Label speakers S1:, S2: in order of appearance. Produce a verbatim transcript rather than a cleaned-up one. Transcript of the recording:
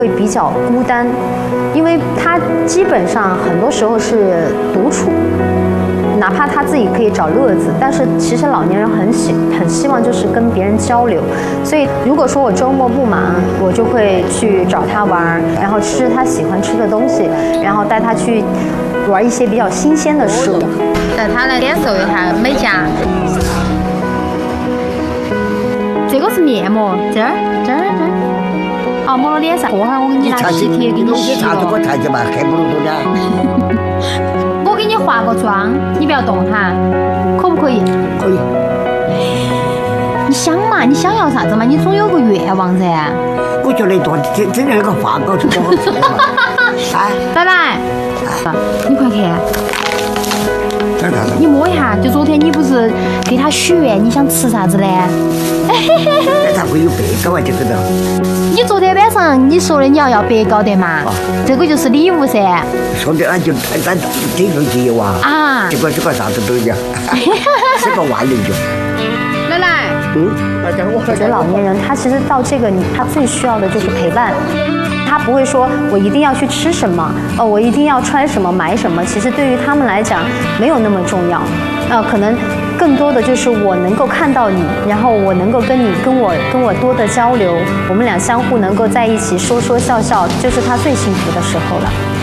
S1: 会比较孤单，因为他基本上很多时候是独处，哪怕他自己可以找乐子，但是其实老年人很喜很希望就是跟别人交流，所以如果说我周末不忙，我就会去找他玩，然后吃他喜欢吃的东西，然后带他去玩一些比较新鲜的事物，
S2: 带他来感受一下美甲。这个是面膜，这儿这儿这儿。好，抹到脸上，过会儿我给你拿喜帖给你洗了。
S3: 我抬起嘛，还不如多点。
S2: 我给你化个妆，你不要动哈，可不可以？
S3: 可以。
S2: 你想嘛，你想要啥子嘛？你总有个愿望噻。
S3: 我觉得多真真的那个化膏就多好吃嘛。哎，
S2: 奶奶，你快看。
S3: 这干啥？
S2: 你摸一下，就昨天你不是给他许愿，你想吃啥子呢？
S3: 那咋会有白膏啊？这个的。
S2: 你昨天晚上你说的你要要白膏的嘛？哦、这个就是礼物噻。
S3: 说的俺就咱这种节哇。啊。这个这个啥子都有，是个万能酒。
S2: 奶奶。
S3: 嗯。
S1: 我觉得老年人他其实到这个你他最需要的就是陪伴。他不会说我一定要去吃什么，哦，我一定要穿什么买什么。其实对于他们来讲没有那么重要，呃，可能更多的就是我能够看到你，然后我能够跟你跟我跟我多的交流，我们俩相互能够在一起说说笑笑，就是他最幸福的时候了。